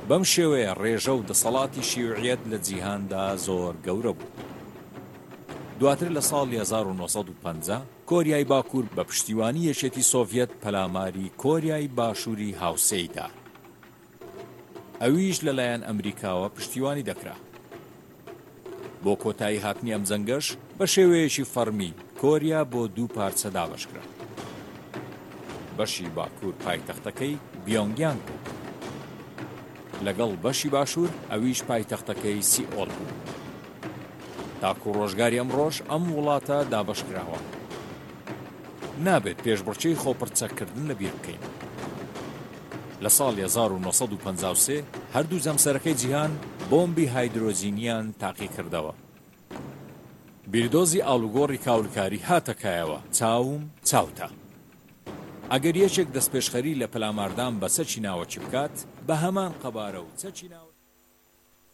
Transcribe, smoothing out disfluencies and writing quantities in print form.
بەم شێوەیە ڕێژە و دەسەڵاتی شیوعیەت لە جیهاندا زۆر گەورە بوو. دواتر لە ساڵی 1950 کۆریای باکوور بە پشتیوانی یەکێتی سۆڤیەت پەلاماری کۆریای باشووری هاوسەیدا. ئەویش لەلایەن ئەمریکاوە پشتیوانی دەکرا. بۆ کۆتایی هاتنی ئەم جەنگەش بە شێوەیەکی فەرمی کۆریا بۆ دوو پارچە دابەشکرا. بەشی باکوور پایتەختەکەی بیۆنگیانگ بوو، لەگەڵ بەشی باشوور ئەویش پایتەختەکەی سیئۆل بوو. تاکو ڕۆژگاری ئەمڕۆژ ئەم وڵاتە دابەشکراوە. نابێت پێشبڕکێی خۆپڕچەکردن لەبیر بکەین. لە ساڵی 1953 هەردوو جەمسەرەکەی جیهان بۆمبی هایدرۆجینیان تاقی کردەوە. بیردۆزی ئاڵوگۆڕی کاولکاری هاتەکایەوە چاوم چاوتە. ئەگەر یەکێک دەستپێشخەری لە پەلاماردان بە چەکی ناوەکی بکات بە هەمان قەبارە و چەکی ناوە